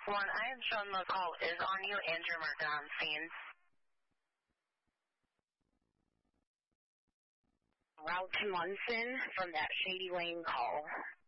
One, I have shown the call is on you and your marker on scene. Route to Munson from that Shady Lane call.